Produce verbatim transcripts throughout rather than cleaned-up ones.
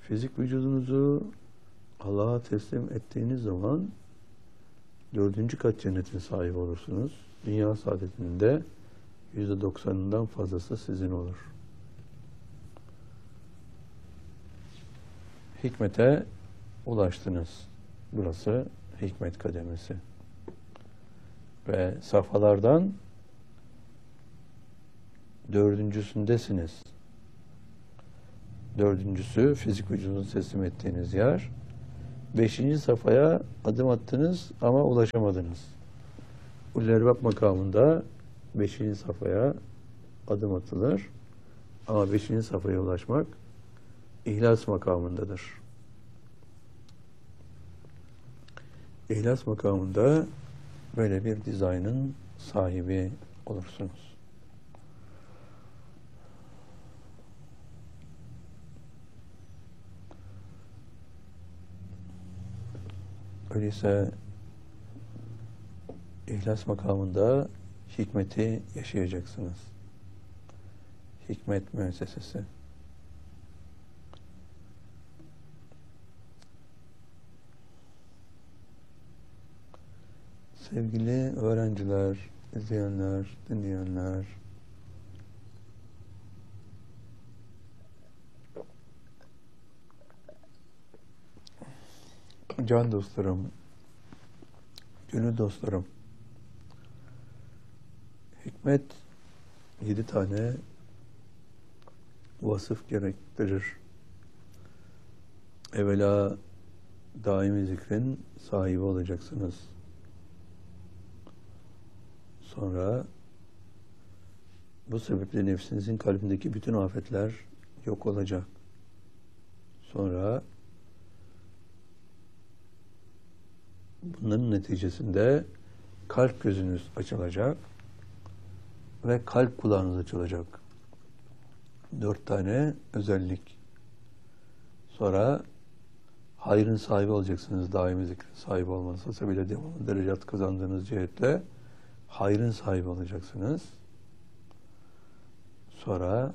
Fizik vücudunuzu Allah'a teslim ettiğiniz zaman dördüncü kat cennetin sahibi olursunuz. Dünya saadetinin de yüzde doksanından fazlası sizin olur. Hikmete ulaştınız. Burası hikmet kademesi. Ve safhalardan dördüncüsündesiniz. Dördüncüsü fizik vücudunuzu teslim ettiğiniz yer. Beşinci safhaya adım attınız ama ulaşamadınız. Ullerbab makamında beşinci safhaya adım atılır. Ama beşinci safhaya ulaşmak İhlas makamındadır. İhlas makamında böyle bir dizaynın sahibi olursunuz. Öyleyse İhlas makamında hikmeti yaşayacaksınız. Hikmet müessesesi. Sevgili öğrenciler, izleyenler, dinleyenler, can dostlarım, gönül dostlarım, hikmet yedi tane vasıf gerektirir. Evvela daimi zikrin sahibi olacaksınız. Sonra bu sebeple nefsinizin kalbindeki bütün afetler yok olacak. Sonra bunların neticesinde kalp gözünüz açılacak ve kalp kulağınız açılacak. Dört tane özellik. Sonra hayrın sahibi olacaksınız. Daimi zikrin sahibi olmanız sebebiyle devamlı derecat kazandığınız cihetle hayrın sahibi olacaksınız. Sonra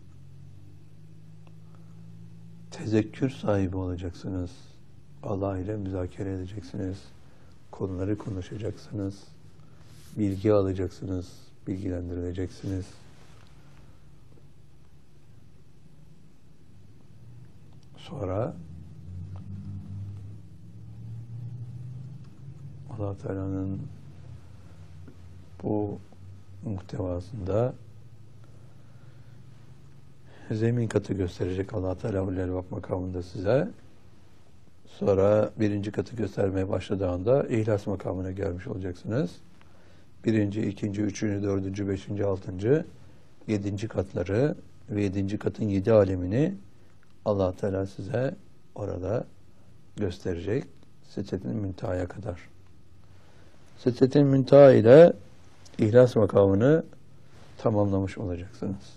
tezekkür sahibi olacaksınız. Allah ile müzakere edeceksiniz. Konuları konuşacaksınız. Bilgi alacaksınız. Bilgilendirileceksiniz. Sonra Allah Teala'nın bu muhtevasında zemin katı gösterecek Allah Teala Ullerbab makamında size. Sonra birinci katı göstermeye başladığında İhlas makamına gelmiş olacaksınız. Birinci, ikinci, üçüncü, dördüncü, beşinci, altıncı, yedinci katları ve yedinci katın yedi alemini Allah Teala size orada gösterecek. Sidretin Münteha'ya kadar. Sidretin Münteha ile İhlas makamını tamamlamış olacaksınız.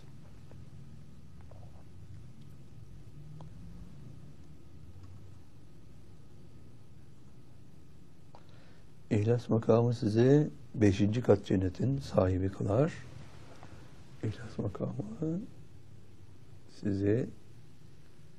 İhlas makamı sizi beşinci kat cennetin sahibi kılar. İhlas makamı sizi